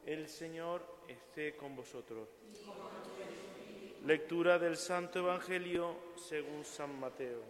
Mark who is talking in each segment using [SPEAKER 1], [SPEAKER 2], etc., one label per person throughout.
[SPEAKER 1] El Señor esté con vosotros. Lectura del Santo Evangelio según San Mateo.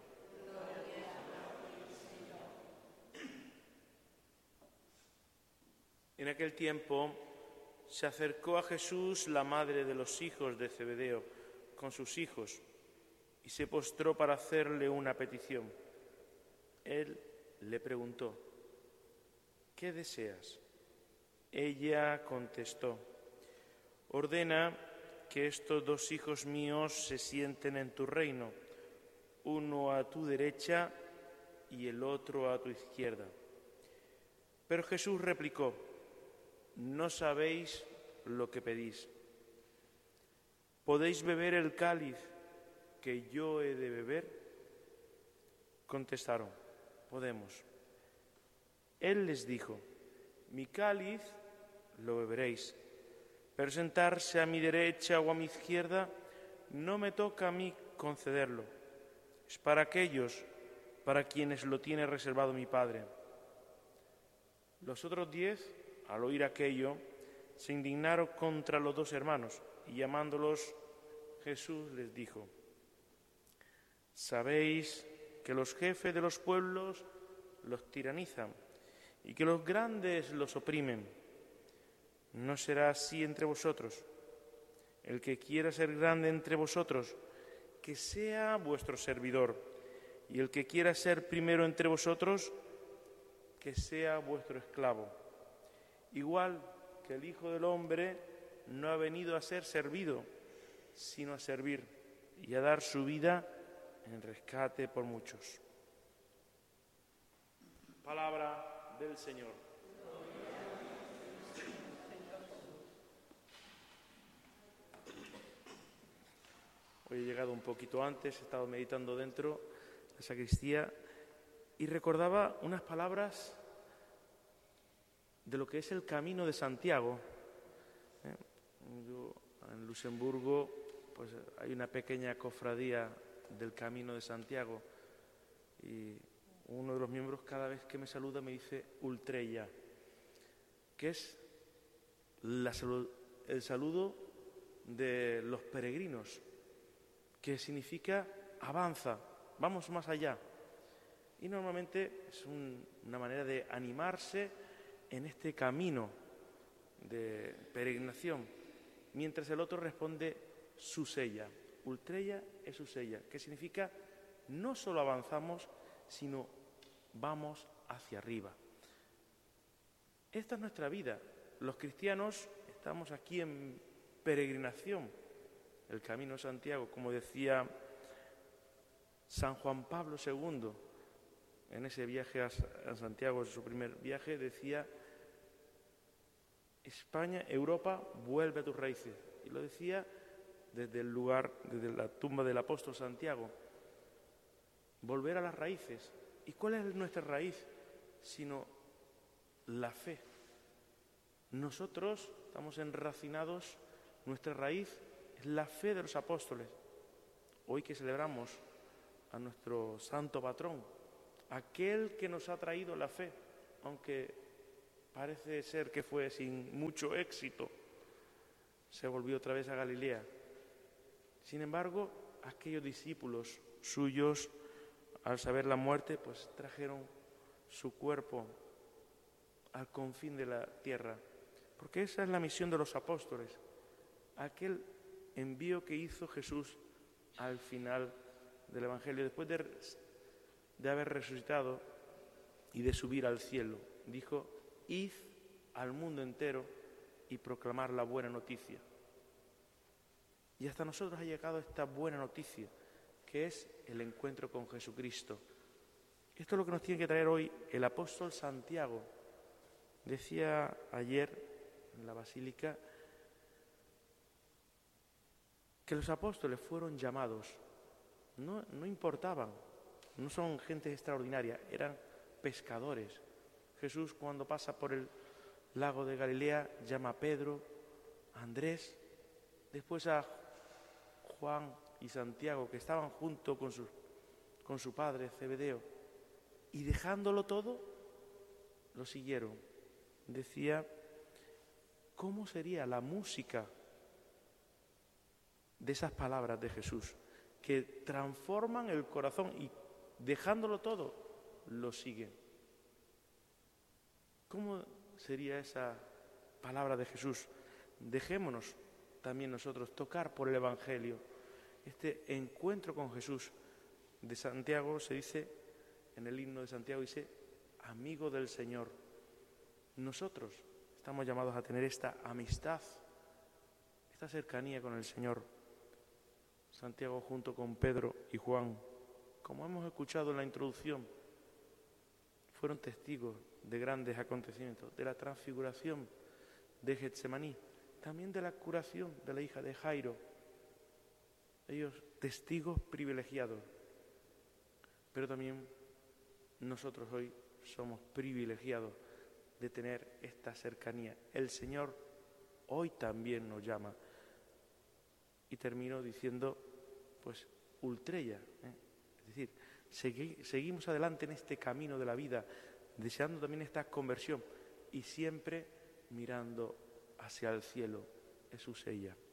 [SPEAKER 1] En aquel tiempo se acercó a Jesús la madre de los hijos de Zebedeo con sus hijos y se postró para hacerle una petición. Él le preguntó: ¿qué deseas? Ella contestó: ordena que estos dos hijos míos se sienten en tu reino, uno a tu derecha y el otro a tu izquierda. Pero Jesús replicó: no sabéis lo que pedís. ¿Podéis beber el cáliz que yo he de beber? Contestaron: podemos. Él les dijo: mi cáliz lo beberéis, pero sentarse a mi derecha o a mi izquierda no me toca a mí concederlo. Es para aquellos para quienes lo tiene reservado mi Padre. Los otros 10, al oír aquello, se indignaron contra los dos hermanos y llamándolos, Jesús les dijo: sabéis que los jefes de los pueblos los tiranizan y que los grandes los oprimen. No será así entre vosotros. El que quiera ser grande entre vosotros, que sea vuestro servidor, y el que quiera ser primero entre vosotros, que sea vuestro esclavo. Igual que el Hijo del Hombre no ha venido a ser servido, sino a servir y a dar su vida en rescate por muchos. Palabra del Señor. Hoy he llegado un poquito antes, he estado meditando dentro de la sacristía y recordaba unas palabras de lo que es el Camino de Santiago. Yo, en Luxemburgo, pues hay una pequeña cofradía del Camino de Santiago y uno de los miembros cada vez que me saluda me dice Ultreya, que es el saludo de los peregrinos, que significa avanza, vamos más allá. Y normalmente es una manera de animarse en este camino de peregrinación, mientras el otro responde Susella. Ultreya es Susella, que significa no solo avanzamos, sino vamos hacia arriba. Esta es nuestra vida. Los cristianos estamos aquí en peregrinación, el Camino de Santiago, como decía San Juan Pablo II, en ese viaje a Santiago, su primer viaje, decía: España, Europa, vuelve a tus raíces. Y lo decía desde el lugar, desde la tumba del apóstol Santiago. Volver a las raíces. ¿Y cuál es nuestra raíz? Sino la fe. Nosotros estamos enracinados, nuestra raíz es la fe de los apóstoles. Hoy que celebramos a nuestro santo patrón, aquel que nos ha traído la fe, aunque parece ser que fue sin mucho éxito, se volvió otra vez a Galilea. Sin embargo, aquellos discípulos suyos, al saber la muerte, pues trajeron su cuerpo al confín de la tierra, porque esa es la misión de los apóstoles, aquel envío que hizo Jesús al final del Evangelio, después de haber resucitado y de subir al cielo. Dijo: id al mundo entero y proclamar la buena noticia. Y hasta nosotros ha llegado esta buena noticia, que es el encuentro con Jesucristo. Esto es lo que nos tiene que traer hoy el apóstol Santiago. Decía ayer en la Basílica que los apóstoles fueron llamados, no importaban, no son gente extraordinaria, eran pescadores. Jesús, cuando pasa por el lago de Galilea, llama a Pedro, a Andrés, después a Juan y Santiago, que estaban junto con su padre Zebedeo, y dejándolo todo, lo siguieron. Decía ¿cómo sería la música de esas palabras de Jesús que transforman el corazón y dejándolo todo, lo siguen? ¿Cómo sería esa palabra de Jesús? Dejémonos también nosotros tocar por el Evangelio. Este encuentro con Jesús de Santiago se dice, en el himno de Santiago dice, amigo del Señor. Nosotros estamos llamados a tener esta amistad, esta cercanía con el Señor. Santiago junto con Pedro y Juan, como hemos escuchado en la introducción, fueron testigos de grandes acontecimientos, de la transfiguración de Getsemaní, también de la curación de la hija de Jairo. Ellos testigos privilegiados, pero también nosotros hoy somos privilegiados de tener esta cercanía. El Señor hoy también nos llama. Y termino diciendo, pues, ultrella, es decir, seguimos adelante en este camino de la vida, deseando también esta conversión y siempre mirando hacia el cielo. Jesús ella.